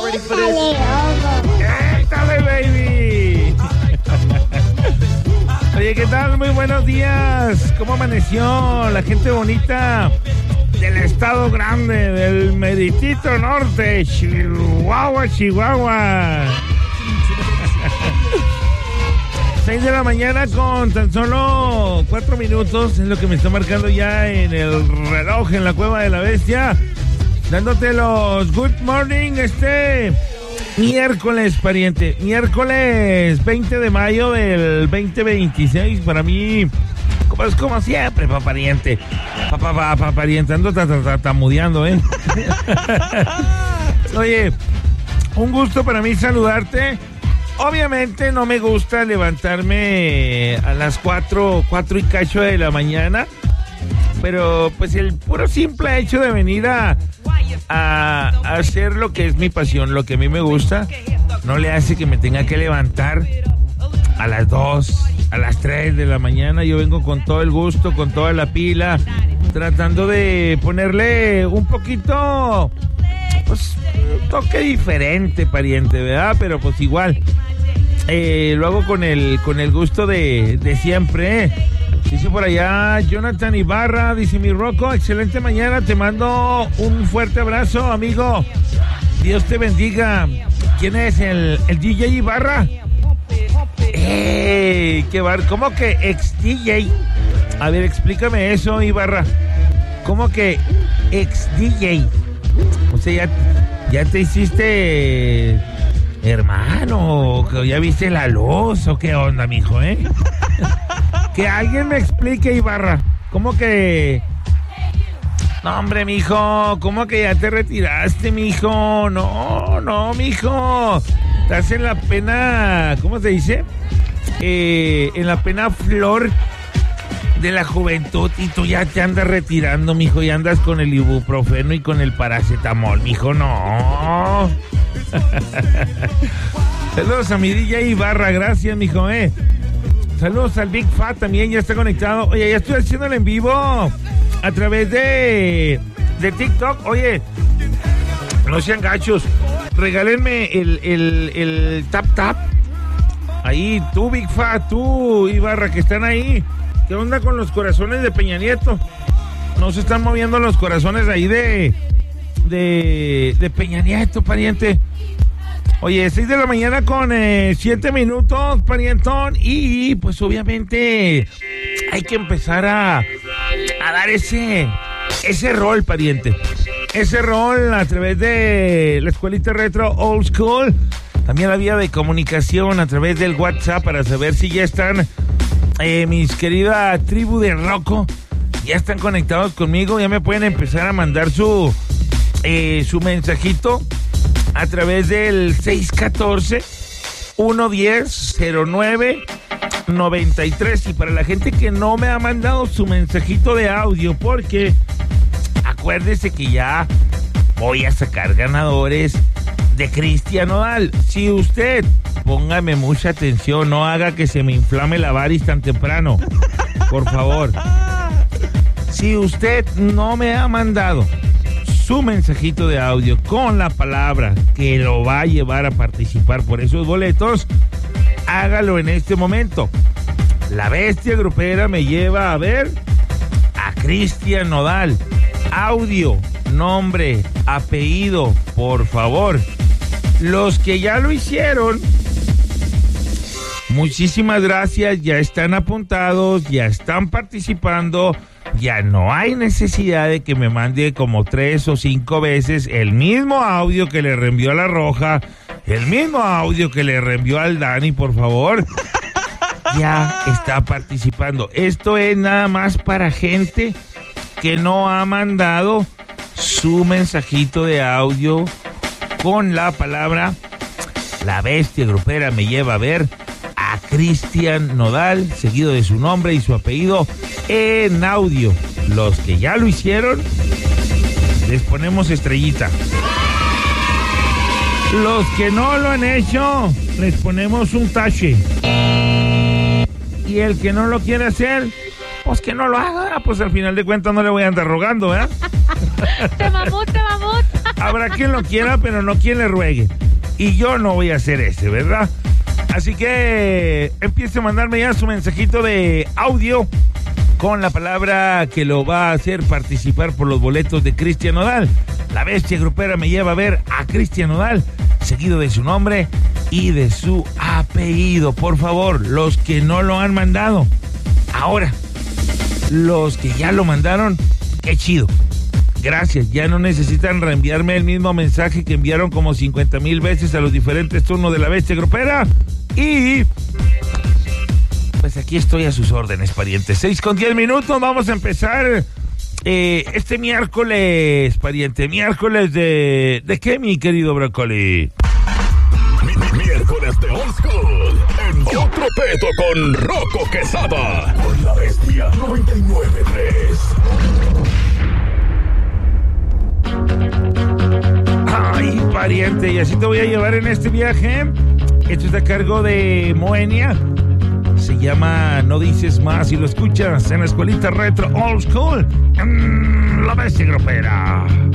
¡Échale, baby! Oye, ¿qué tal? Muy buenos días. ¿Cómo amaneció la gente bonita del estado grande, del meritito norte, Chihuahua, Chihuahua? 6 de la mañana con tan solo 4 minutos es lo que me está marcando ya en el reloj en la Cueva de la Bestia, dándote los good morning miércoles, pariente, miércoles 20 de mayo del 2026. Para mí, como siempre, pariente, pariente, ando tamudeando, Oye, un gusto para mí saludarte. Obviamente no me gusta levantarme a las 4 y cacho de la mañana, pero pues el puro simple hecho de venir a hacer lo que es mi pasión, lo que a mí me gusta, no le hace que me tenga que levantar a las 2, a las 3 de la mañana. Yo vengo con todo el gusto, con toda la pila, tratando de ponerle un poquito, pues, un toque diferente, pariente, ¿verdad? Pero pues igual, lo hago con el gusto de siempre, Dice por allá Jonathan Ibarra, dice mi Rocco, excelente mañana, te mando un fuerte abrazo, amigo. Dios te bendiga. ¿Quién es el DJ Ibarra? Qué bar, ¿cómo que ex DJ? A ver, explícame eso, Ibarra. ¿Cómo que ex DJ? O sea, ya te hiciste hermano, ¿ya viste la luz o qué onda, mijo, Que alguien me explique, Ibarra. ¿Cómo que? No, hombre, mijo, ¿cómo que ya te retiraste, mijo? No, mijo. Estás en la pena, ¿cómo se dice? En la pena flor de la juventud y tú ya te andas retirando, mijo, y andas con el ibuprofeno y con el paracetamol, mijo, no. Saludos a mi DJ Ibarra, gracias, mijo, Saludos al Big Fat, también ya está conectado. Oye, ya estoy haciendo el en vivo a través de TikTok. Oye, no sean gachos, regálenme el tap. Ahí, tú Big Fat, tú Ibarra, que están ahí. ¿Qué onda con los corazones de Peña Nieto? No se están moviendo los corazones ahí de Peña Nieto, pariente. Oye, 6 de la mañana con 7 minutos, parientón. Y pues obviamente hay que empezar a dar ese rol, pariente. Ese rol a través de la escuelita retro old school. También la vía de comunicación a través del WhatsApp para saber si ya están mis querida tribu de Rocco. Ya están conectados conmigo. Ya me pueden empezar a mandar su mensajito a través del 614-110-0993. Y para la gente que no me ha mandado su mensajito de audio, porque acuérdese que ya voy a sacar ganadores de Cristian Nodal. Si usted, póngame mucha atención, no haga que se me inflame la varis tan temprano, por favor. Si usted no me ha mandado su mensajito de audio con la palabra que lo va a llevar a participar por esos boletos, hágalo en este momento. La Bestia Grupera me lleva a ver a Cristian Nodal. Audio, nombre, apellido, por favor. Los que ya lo hicieron, muchísimas gracias, ya están apuntados, ya están participando. Ya no hay necesidad de que me mande como 3 o 5 veces el mismo audio que le reenvió a la Roja, el mismo audio que le reenvió al Dani, por favor. Ya está participando. Esto es nada más para gente que no ha mandado su mensajito de audio con la palabra La Bestia Grupera me lleva a ver a Cristian Nodal, seguido de su nombre y su apellido en audio. Los que ya lo hicieron, les ponemos estrellita. Los que no lo han hecho, les ponemos un tache. Y el que no lo quiere hacer, pues que no lo haga. Pues al final de cuentas no le voy a andar rogando, ¿verdad? Te mamut. Habrá quien lo quiera, pero no quien le ruegue. Y yo no voy a hacer ese, ¿verdad? Así que empiece a mandarme ya su mensajito de audio con la palabra que lo va a hacer participar por los boletos de Cristian Nodal. La bestia grupera me lleva a ver a Cristian Nodal, seguido de su nombre y de su apellido. Por favor, los que no lo han mandado, ahora, los que ya lo mandaron, qué chido. Gracias, ya no necesitan reenviarme el mismo mensaje que enviaron como 50,000 veces a los diferentes turnos de la bestia grupera. Y pues aquí estoy a sus órdenes, pariente. 6:10, vamos a empezar este miércoles, pariente. Miércoles ¿de qué, mi querido Brócoli? Miércoles de Old School en Otro Peto con Rocco Quesada por la bestia 99.3. Ay, pariente, y así te voy a llevar en este viaje. Esto está a cargo de Moenia. Se llama No Dices Más y lo escuchas en la escuelita retro Old School. La bestia grupera.